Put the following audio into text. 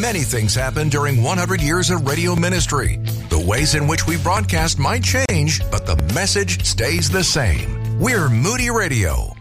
Many things happen during 100 years of radio ministry. The ways in which we broadcast might change, but the message stays the same. We're Moody Radio.